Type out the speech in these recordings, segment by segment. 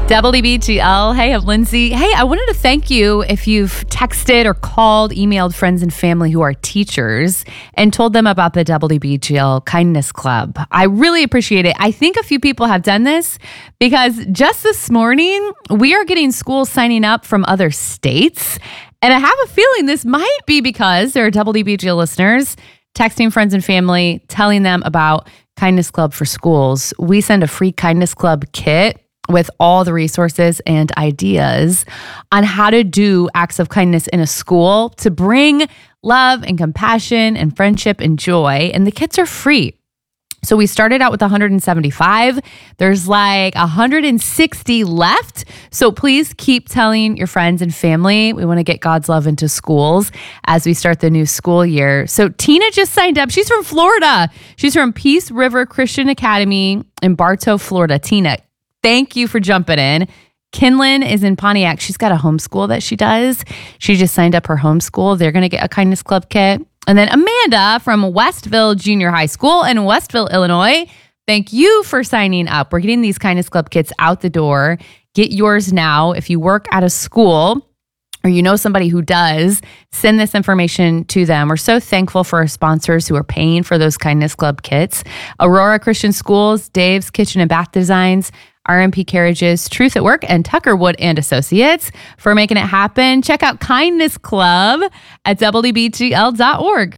WBGL. Hey, I'm Lindsay. Hey, I wanted to thank you if you've texted or called, emailed friends and family who are teachers and told them about the WBGL Kindness Club. I really appreciate it. I think a few people have done this because just this morning, we are getting schools signing up from other states. And I have a feeling this might be because there are WBGL listeners texting friends and family, telling them about Kindness Club for schools. We send a free Kindness Club kit with all the resources and ideas on how to do acts of kindness in a school to bring love and compassion and friendship and joy. And the kits are free. So we started out with 175. There's like 160 left. So please keep telling your friends and family. We want to get God's love into schools as we start the new school year. So Tina just signed up. She's from Florida. She's from Peace River Christian Academy in Bartow, Florida. Tina, thank you for jumping in. Kinlan is in Pontiac. She's got a homeschool that she does. She just signed up her homeschool. They're going to get a Kindness Club kit. And then Amanda from Westville Junior High School in Westville, Illinois. Thank you for signing up. We're getting these Kindness Club kits out the door. Get yours now. If you work at a school or you know somebody who does, send this information to them. We're so thankful for our sponsors who are paying for those Kindness Club kits. Aurora Christian Schools, Dave's Kitchen and Bath Designs, RMP Carriages, Truth at Work, and Tucker Wood and Associates for making it happen. Check out Kindness Club at WBGL.org.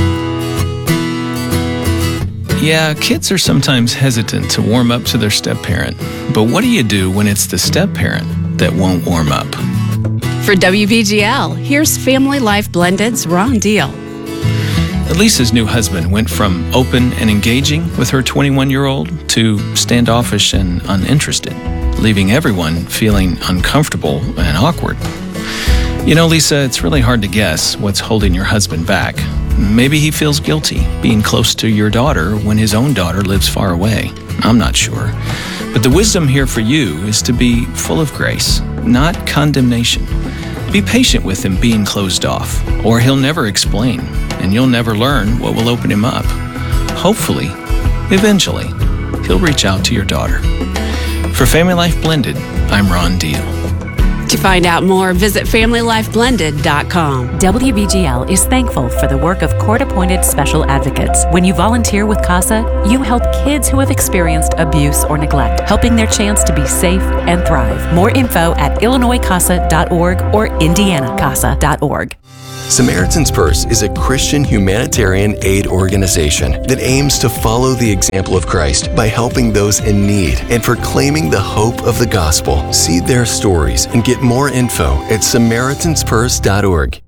Yeah, kids are sometimes hesitant to warm up to their step-parent. But what do you do when it's the step-parent that won't warm up? For WBGL, here's Family Life Blended's Ron Deal. Elisa's new husband went from open and engaging with her 21-year-old to standoffish and uninterested, leaving everyone feeling uncomfortable and awkward. You know, Lisa, it's really hard to guess what's holding your husband back. Maybe he feels guilty being close to your daughter when his own daughter lives far away. I'm not sure. But the wisdom here for you is to be full of grace, not condemnation. Be patient with him being closed off, or he'll never explain, and you'll never learn what will open him up. Hopefully, eventually, he'll reach out to your daughter. For Family Life Blended, I'm Ron Deal. To find out more, visit FamilyLifeBlended.com. WBGL is thankful for the work of court-appointed special advocates. When you volunteer with CASA, you help kids who have experienced abuse or neglect, helping their chance to be safe and thrive. More info at IllinoisCASA.org or IndianaCASA.org. Samaritan's Purse is a Christian humanitarian aid organization that aims to follow the example of Christ by helping those in need and proclaiming the hope of the gospel. See their stories and get more info at SamaritansPurse.org.